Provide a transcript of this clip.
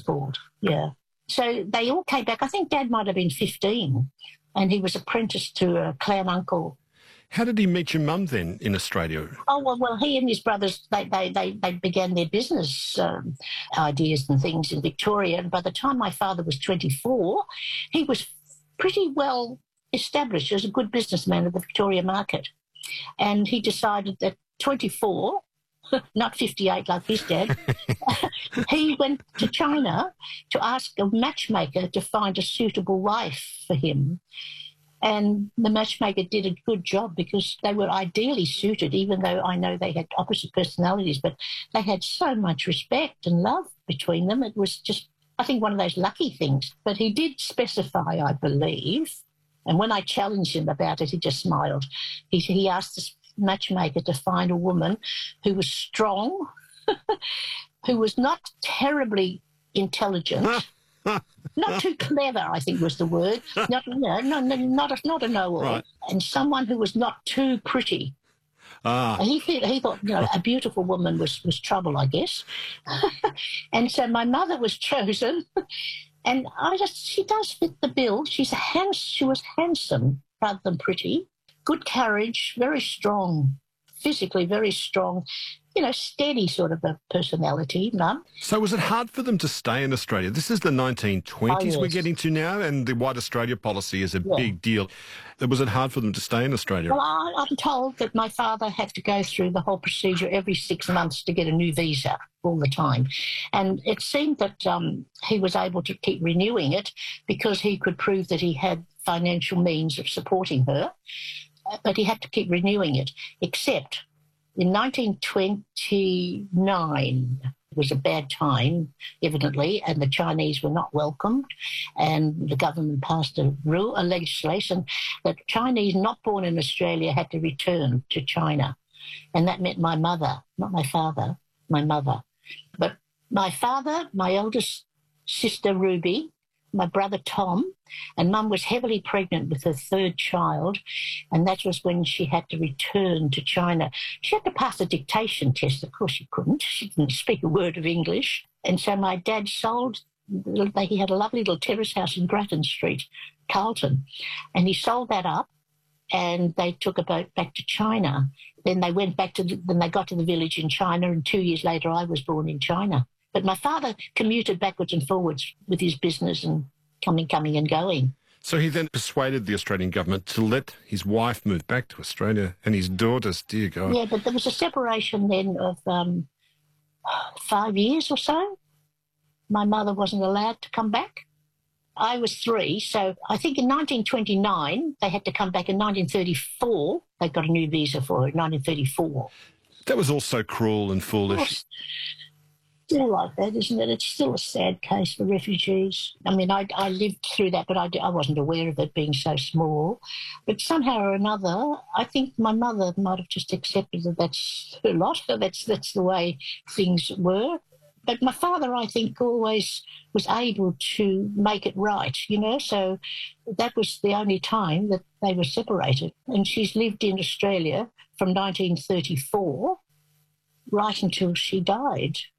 called. Yeah. So they all came back. I think Dad might have been 15, and he was apprenticed to a clan uncle. How did he meet your mum then in Australia? Oh, well, he and his brothers, they began their business ideas and things in Victoria. And by the time my father was 24, he was pretty well established as a good businessman of the Victoria market. And he decided that 24, not 58 like his dad, he went to China to ask a matchmaker to find a suitable wife for him. And the matchmaker did a good job because they were ideally suited, even though I know they had opposite personalities, but they had so much respect and love between them. It was just, I think, one of those lucky things. But he did specify, I believe, and when I challenged him about it, he just smiled. He asked this matchmaker to find a woman who was strong, who was not terribly intelligent, not too clever, I think was the word. Not a know-all, Right. and someone who was not too pretty. He thought, a beautiful woman was trouble, I guess. And so my mother was chosen, and she does fit the bill. She was handsome rather than pretty, good courage, very strong, physically very strong. Steady sort of a personality, Mum. So was it hard for them to stay in Australia? This is the 1920s we're getting to now, and the White Australia policy is a big deal. Was it hard for them to stay in Australia? Well, I'm told that my father had to go through the whole procedure every 6 months to get a new visa all the time. And it seemed that he was able to keep renewing it because he could prove that he had financial means of supporting her, but he had to keep renewing it, except in 1929, it was a bad time, evidently, and the Chinese were not welcomed, and the government passed a legislation that Chinese not born in Australia had to return to China. And that meant my mother, not my father, my mother. But my father, my eldest sister, Ruby, my brother Tom, and Mum was heavily pregnant with her third child, and that was when she had to return to China. She had to pass a dictation test. Of course she couldn't. She didn't speak a word of English. And so my dad he had a lovely little terrace house in Grattan Street, Carlton, and he sold that up, and they took a boat back to China. Then they went back then they got to the village in China, and 2 years later I was born in China. But my father commuted backwards and forwards with his business and coming and going. So he then persuaded the Australian government to let his wife move back to Australia and his daughters, dear God. Yeah, but there was a separation then of 5 years or so. My mother wasn't allowed to come back. I was 3, so I think in 1929 they had to come back. In 1934 they got a new visa for her, 1934. That was also cruel and foolish. Still like that, isn't it? It's still a sad case for refugees. I mean, I lived through that, but I wasn't aware of it being so small. But somehow or another, I think my mother might have just accepted that that's her lot. That's the way things were. But my father, I think, always was able to make it right, so that was the only time that they were separated. And she's lived in Australia from 1934 right until she died.